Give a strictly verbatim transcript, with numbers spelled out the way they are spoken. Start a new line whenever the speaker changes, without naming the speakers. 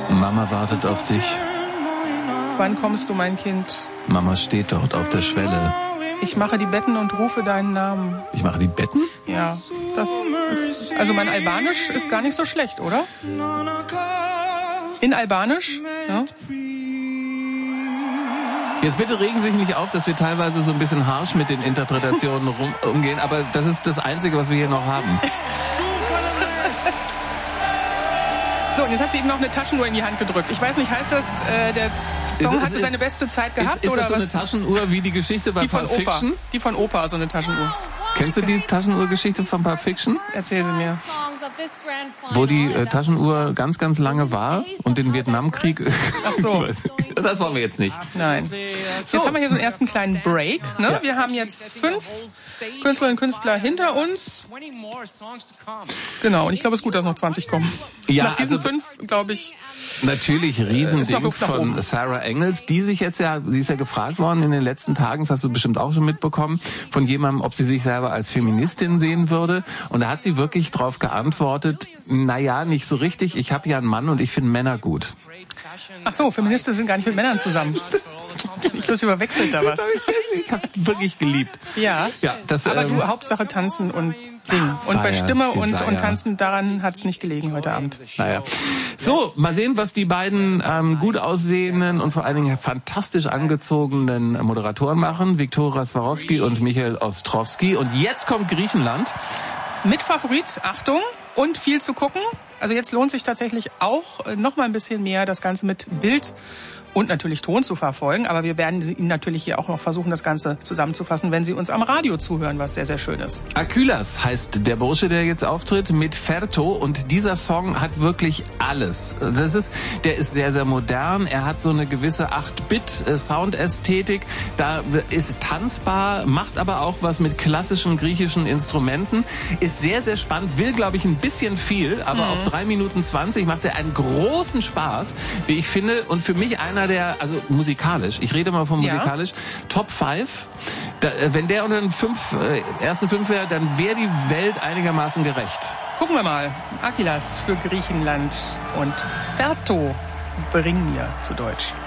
Mama wartet auf dich.
Wann kommst du, mein Kind?
Mama steht dort auf der Schwelle.
Ich mache die Betten und rufe deinen Namen.
Ich mache die Betten?
Ja, das ist, also mein Albanisch ist gar nicht so schlecht, oder? In Albanisch, ja.
Jetzt bitte regen Sie sich nicht auf, dass wir teilweise so ein bisschen harsch mit den Interpretationen rum, umgehen, aber das ist das Einzige, was wir hier noch haben.
So, und jetzt hat sie eben noch eine Taschenuhr in die Hand gedrückt. Ich weiß nicht, heißt das, äh, der Song
ist,
hatte
ist,
seine beste Zeit gehabt,
ist, ist
oder
das so
was?
Eine Taschenuhr wie die Geschichte bei
die von
Pulp Fiction?
Opa. Die von Opa, so eine Taschenuhr.
Kennst du die Taschenuhr-Geschichte von Pulp Fiction?
Erzähl sie mir.
Wo die äh, Taschenuhr ganz, ganz lange war und den Vietnamkrieg...
Ach so.
Das wollen wir jetzt nicht.
Nein. So. Jetzt haben wir hier so einen ersten kleinen Break. Ne? Ja. Wir haben jetzt fünf Künstlerinnen und Künstler hinter uns. Genau, und ich glaube, es ist gut, dass noch zwanzig kommen.
Ja,
Nach diesen
also,
fünf, glaube ich...
Natürlich Riesending von Sarah Engels, die sich jetzt ja, sie ist ja gefragt worden in den letzten Tagen, das hast du bestimmt auch schon mitbekommen, von jemandem, ob sie sich selber als Feministin sehen würde. Und da hat sie wirklich drauf geantwortet, naja, nicht so richtig, ich habe ja einen Mann und ich finde Männer gut.
Ach so, Feministen sind gar nicht mit Männern zusammen. Ich glaube, überwechselt da was.
Ich habe wirklich geliebt.
Ja,
ja das,
aber
ähm,
du, Hauptsache tanzen und singen. Und bei Stimme und, und Tanzen, daran hat's nicht gelegen heute Abend.
Naja. So, mal sehen, was die beiden ähm, gut aussehenden und vor allen Dingen fantastisch angezogenen Moderatoren machen. Viktoria Swarovski und Michael Ostrowski. Und jetzt kommt Griechenland.
Mit Favorit, Achtung, und viel zu gucken. Also jetzt lohnt sich tatsächlich auch noch mal ein bisschen mehr, das Ganze mit Bild und natürlich Ton zu verfolgen. Aber wir werden Ihnen natürlich hier auch noch versuchen, das Ganze zusammenzufassen, wenn Sie uns am Radio zuhören, was sehr, sehr schön ist.
Akylas heißt der Bursche, der jetzt auftritt, mit Ferto. Und dieser Song hat wirklich alles. Das ist, der ist sehr, sehr modern. Er hat so eine gewisse acht Bit Soundästhetik. Da ist tanzbar, macht aber auch was mit klassischen griechischen Instrumenten. Ist sehr, sehr spannend. Will, glaube ich, ein bisschen viel. Aber mhm. auf drei Minuten zwanzig macht er einen großen Spaß, wie ich finde. Und für mich einer der, also musikalisch, ich rede mal von musikalisch, ja. Top fünf. Da, wenn der unter den fünf, äh, ersten fünf wäre, dann wäre die Welt einigermaßen gerecht.
Gucken wir mal. Akylas für Griechenland und Ferto, bring mir zu Deutsch.